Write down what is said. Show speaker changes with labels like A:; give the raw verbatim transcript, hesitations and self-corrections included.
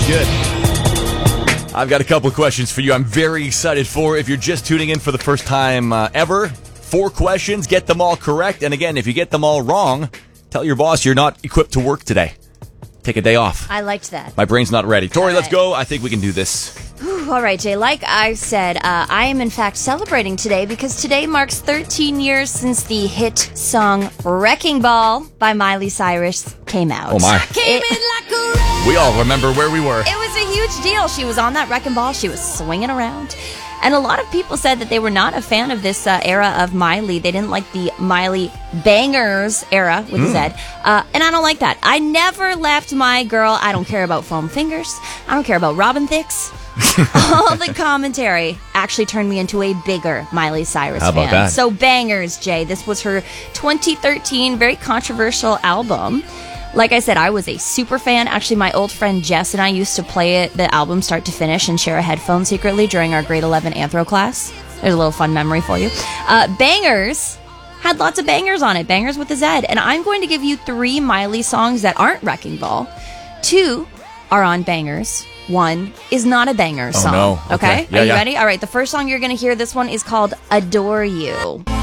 A: is good. I've got a couple of questions for you I'm very excited for. If you're just tuning in for the first time uh, ever, four questions, get them all correct. And again, if you get them all wrong, tell your boss you're not equipped to work today. Take a day off.
B: I liked that.
A: My brain's not ready. Tori,
B: All
A: let's
B: right.
A: go. I think we can do this.
B: Whew, all right, Jay. Like I said, uh, I am in fact celebrating today because today marks thirteen years since the hit song Wrecking Ball by Miley Cyrus came out.
A: Oh, my.
B: It,
A: We all remember where we were.
B: it was a huge deal. She was on that Wrecking Ball. She was swinging around. And a lot of people said that they were not a fan of this uh, era of Miley. They didn't like the Miley Bangers era with
A: Mm.
B: a Z. Uh, and I don't like that. I never left my girl. I don't care about foam fingers. I don't care about Robin Thicke. All the commentary actually turned me into a bigger Miley Cyrus
A: How about
B: fan.
A: that?
B: So Bangers, Jay. This was her twenty thirteen very controversial album. Like I said, I was a super fan. Actually, my old friend Jess and I used to play it, the album start to finish, and share a headphone secretly during our grade eleven anthro class. There's a little fun memory for you. Uh, Bangers had lots of bangers on it, bangers with a Z. And I'm going to give you three Miley songs that aren't Wrecking Ball. Two are on Bangers. One is not a banger
A: Oh,
B: song.
A: no. Okay.
B: Okay?
A: Yeah,
B: Are you
A: yeah.
B: ready? All right. The first song you're going to hear, this one is called Adore You.